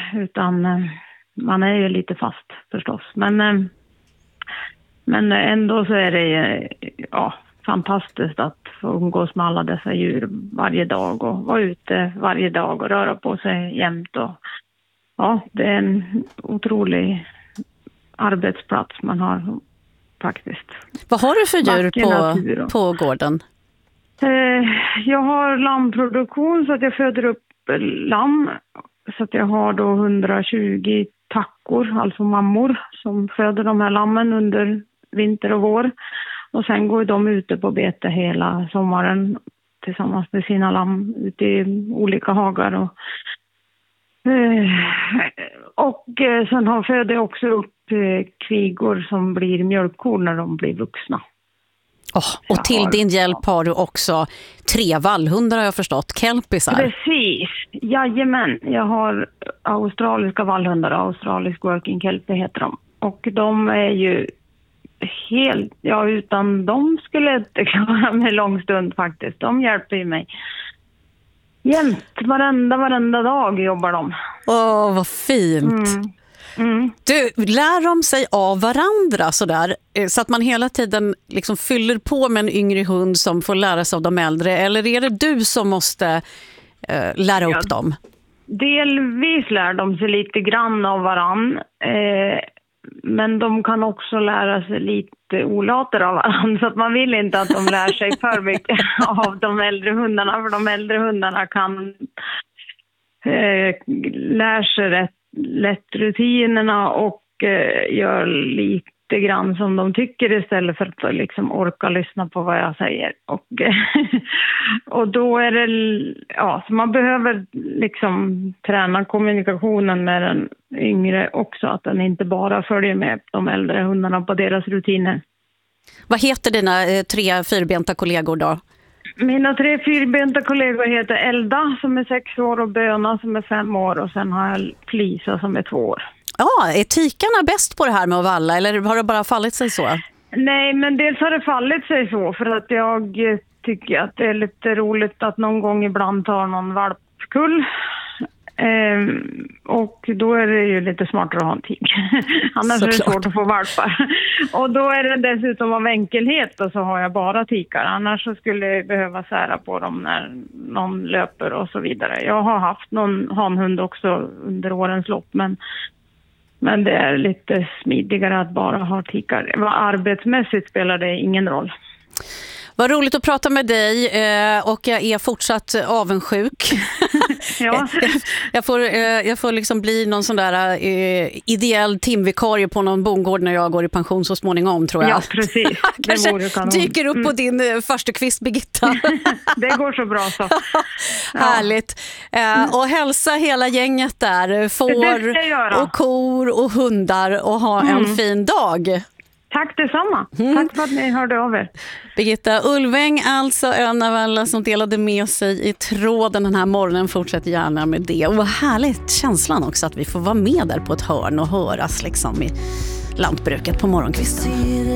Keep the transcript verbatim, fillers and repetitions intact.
utan eh, man är ju lite fast förstås. Men, eh, men ändå så är det eh, ja, fantastiskt att få umgås med alla dessa djur varje dag och vara ute varje dag och röra på sig jämt. Och, ja, det är en otrolig arbetsplats man har faktiskt. Vad har du för djur på, på gården? Eh, jag har lammproduktion så att jag föder upp lamm. Så att jag har då hundratjugo tackor, alltså mammor, som föder de här lammen under vinter och vår. Och sen går de ute på bete hela sommaren tillsammans med sina lamm ute i olika hagar. Och, eh, och eh, sen har föder jag också upp eh, kvigor som blir mjölkkor när de blir vuxna. Oh, och till har, din hjälp har du också tre vallhundar har jag förstått, kelpisar. Precis, jajamän. Jag har australiska vallhundar, australisk working kelpie heter de. Och de är ju helt, ja utan de skulle jag inte klara mig lång stund faktiskt. De hjälper ju mig. Jämt, varenda, varenda dag jobbar de. Åh, vad fint. Mm. Mm. Du, lär de sig av varandra sådär, så att man hela tiden liksom fyller på med en yngre hund som får lära sig av de äldre, eller är det du som måste eh, lära upp ja, dem? Delvis lär de sig lite grann av varann, eh, men de kan också lära sig lite olater av varann, så att man vill inte att de lär sig för mycket av de äldre hundarna, för de äldre hundarna kan eh, lära sig rätt lätt rutinerna och eh, gör lite grann som de tycker istället för att liksom orka lyssna på vad jag säger. Och, och då är det, ja, så man behöver liksom träna kommunikationen med den yngre också, att den inte bara följer med de äldre hundarna på deras rutiner. Vad heter dina eh, tre fyrbenta kollegor då? Mina tre fyrbenta kollegor heter Elda som är sex år och Böna som är fem år och sen har jag Lisa som är två år. Ja, är tikarna bäst på det här med att valla eller har det bara fallit sig så? Nej, men dels har det fallit sig så för att jag tycker att det är lite roligt att någon gång ibland ta någon valpkull. Ehm, och då är det ju lite smartare att ha en tik. Annars är det svårt att få valpar. Och då är det dessutom av enkelhet och så har jag bara tikar. Annars så skulle jag behöva sära på dem när någon löper och så vidare. Jag har haft någon hanhund också under årens lopp, men, men det är lite smidigare att bara ha tikar. Arbetsmässigt spelar det ingen roll. Vad roligt att prata med dig och jag är fortsatt avundsjuk. Ja. jag, jag får, jag får liksom bli någon sån där eh, ideell timvikarie på någon bondgård när jag går i pension så småningom, tror jag. Ja, precis. Kanske dyker upp på din mm. första kvist, Birgitta. Det går så bra så. Ja. Härligt. Eh, och hälsa hela gänget där. Får och kor och hundar och ha mm. en fin dag. Tack detsamma. Mm. Tack för att ni hörde av er. Birgitta Ulväng, alltså Önavalla, som delade med sig i tråden den här morgonen. Fortsätter gärna med det. Och vad härligt känslan också att vi får vara med där på ett hörn och höras liksom i lantbruket på morgonkvisten.